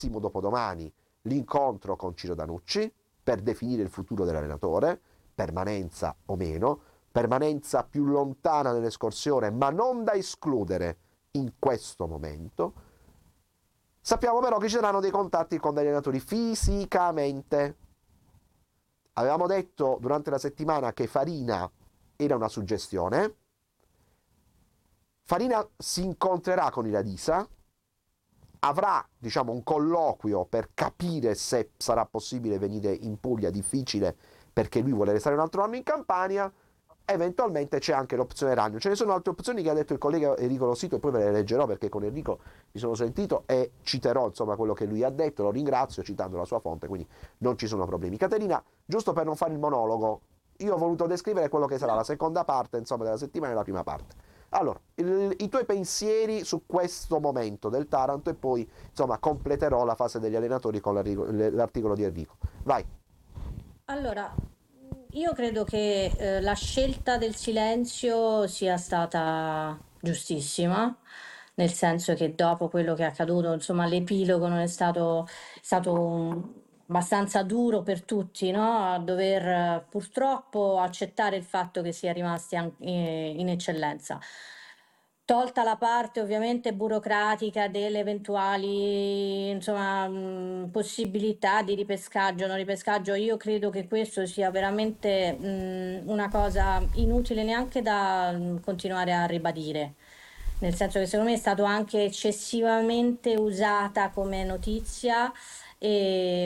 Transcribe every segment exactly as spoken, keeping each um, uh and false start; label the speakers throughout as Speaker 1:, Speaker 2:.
Speaker 1: dopodomani l'incontro con Ciro Danucci per definire il futuro dell'allenatore, permanenza o meno, permanenza più lontana nell'escursione, ma non da escludere in questo momento. Sappiamo però che ci saranno dei contatti con degli allenatori fisicamente. Avevamo detto durante la settimana che Farina era una suggestione. Farina si incontrerà con Iradisa, avrà, diciamo, un colloquio per capire se sarà possibile venire in Puglia, difficile perché lui vuole restare un altro anno in Campania. Eventualmente c'è anche l'opzione Ragno. Ce ne sono altre opzioni che ha detto il collega Enrico Rossito e poi ve le leggerò perché con Enrico mi sono sentito e citerò insomma quello che lui ha detto, lo ringrazio citando la sua fonte, quindi non ci sono problemi. Caterina, giusto per non fare il monologo, io ho voluto descrivere quello che sarà la seconda parte insomma della settimana e la prima parte. Allora, il, i tuoi pensieri su questo momento del Taranto e poi insomma completerò la fase degli allenatori con l'articolo di Enrico. Vai.
Speaker 2: Allora, io credo che eh, la scelta del silenzio sia stata giustissima, nel senso che dopo quello che è accaduto, insomma, l'epilogo non è stato, è stato un- abbastanza duro per tutti, no? A dover eh, purtroppo accettare il fatto che si è rimasti an- eh, in eccellenza. Tolta la parte ovviamente burocratica delle eventuali, insomma, mh, possibilità di ripescaggio, non ripescaggio, io credo che questo sia veramente mh, una cosa inutile neanche da mh, continuare a ribadire. Nel senso che secondo me è stato anche eccessivamente usata come notizia e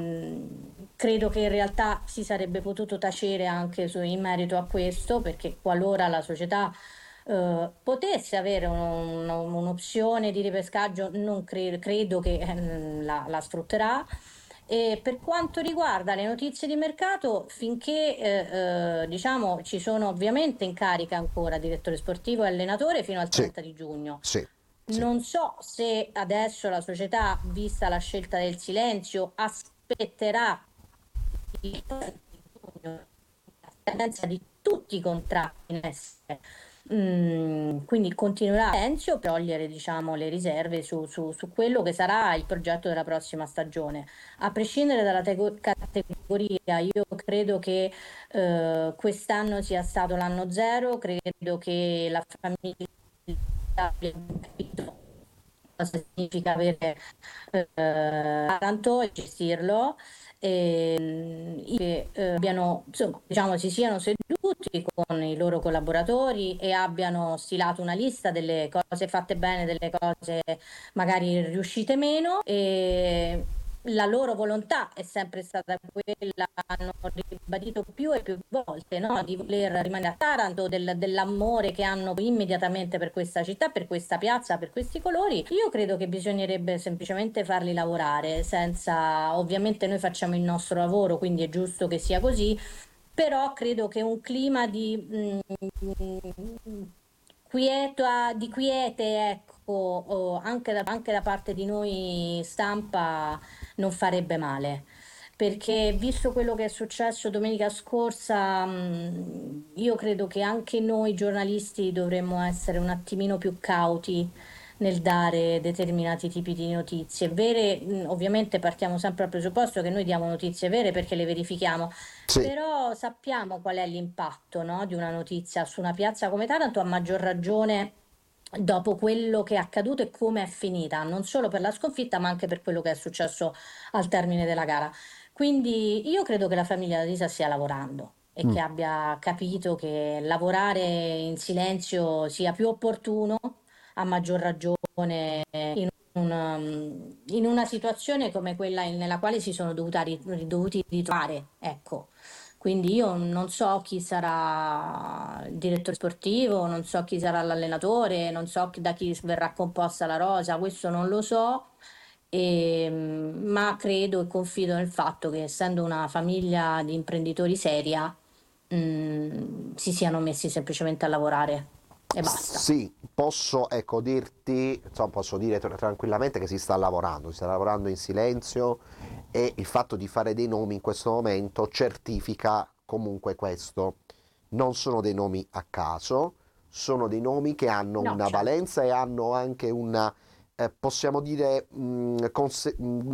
Speaker 2: mh, credo che in realtà si sarebbe potuto tacere anche su- in merito a questo, perché qualora la società eh, potesse avere un- un- un'opzione di ripescaggio, non cre- credo che ehm, la, la sfrutterà. E per quanto riguarda le notizie di mercato, finché eh, eh, diciamo ci sono ovviamente in carica ancora direttore sportivo e allenatore fino al
Speaker 1: Sì,
Speaker 2: trenta di giugno.
Speaker 1: sì, sì.
Speaker 2: Non so se adesso la società, vista la scelta del silenzio, aspetterà il trenta di giugno, la scadenza di tutti i contratti in essere. Mm, quindi continuerà Silenzio per togliere, diciamo, le riserve su, su- su quello che sarà il progetto della prossima stagione. A prescindere dalla tego- categoria, io credo che eh, quest'anno sia stato l'anno zero, credo che la famiglia abbia capito cosa significa avere eh, Taranto e gestirlo e mm, che eh, abbiano, insomma, diciamo, si siano seduti con i loro collaboratori e abbiano stilato una lista delle cose fatte bene, delle cose magari riuscite meno e la loro volontà è sempre stata quella, hanno ribadito più e più volte, no? Di voler rimanere a Taranto, del- dell'amore che hanno immediatamente per questa città, per questa piazza, per questi colori. Io credo che bisognerebbe semplicemente farli lavorare, senza, ovviamente noi facciamo il nostro lavoro, quindi è giusto che sia così, però credo che un clima di, mm, quieta, di quiete, ecco, o anche da, anche da parte di noi stampa non farebbe male. Perché visto quello che è successo domenica scorsa, mh, io credo che anche noi giornalisti dovremmo essere un attimino più cauti nel dare determinati tipi di notizie. Vere, mh, ovviamente partiamo sempre dal presupposto che noi diamo notizie vere perché le verifichiamo,
Speaker 1: Sì,
Speaker 2: però sappiamo qual è l'impatto, no, di una notizia su una piazza come Taranto, a maggior ragione dopo quello che è accaduto e come è finita, non solo per la sconfitta, ma anche per quello che è successo al termine della gara. Quindi io credo che la famiglia Lisa stia lavorando e
Speaker 1: mm,
Speaker 2: che abbia capito che lavorare in silenzio sia più opportuno, a maggior ragione in una, in una situazione come quella in- nella quale si sono dovuta ri- dovuti ritrovare, ecco. Quindi io non so chi sarà il direttore sportivo, non so chi sarà l'allenatore, non so chi- da chi verrà composta la rosa, questo non lo so, e, ma credo e confido nel fatto che essendo una famiglia di imprenditori seria, mm, si siano messi semplicemente a lavorare e basta.
Speaker 1: sì, posso ecco dirti, insomma, posso dire tra- tranquillamente che si sta lavorando, si sta lavorando in silenzio e il fatto di fare dei nomi in questo momento certifica comunque questo. Non sono dei nomi a caso, sono dei nomi che hanno
Speaker 2: No,
Speaker 1: una
Speaker 2: certo.
Speaker 1: valenza e hanno anche una, eh, possiamo dire, mh, conse- mh,